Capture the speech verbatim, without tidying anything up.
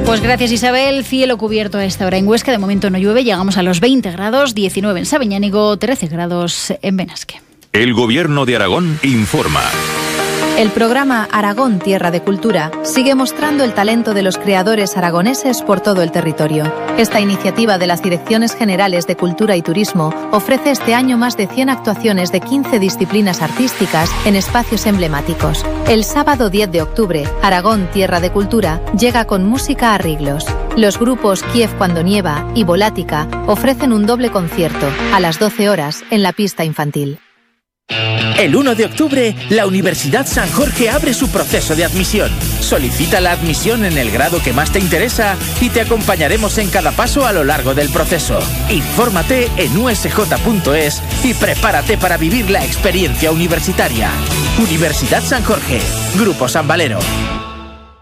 Pues gracias, Isabel. Cielo cubierto a esta hora en Huesca. De momento no llueve. Llegamos a los veinte grados, diecinueve en Sabiñánigo, trece grados en Benasque. El Gobierno de Aragón informa. El programa Aragón Tierra de Cultura sigue mostrando el talento de los creadores aragoneses por todo el territorio. Esta iniciativa de las Direcciones Generales de Cultura y Turismo ofrece este año más de cien actuaciones de quince disciplinas artísticas en espacios emblemáticos. El sábado diez de octubre, Aragón Tierra de Cultura llega con música a Riglos. Los grupos Kiev Cuando Nieva y Volática ofrecen un doble concierto a las doce horas en la pista infantil. El uno de octubre, la Universidad San Jorge abre su proceso de admisión. Solicita la admisión en el grado que más te interesa y te acompañaremos en cada paso a lo largo del proceso. Infórmate en u s j punto es y prepárate para vivir la experiencia universitaria. Universidad San Jorge, Grupo San Valero.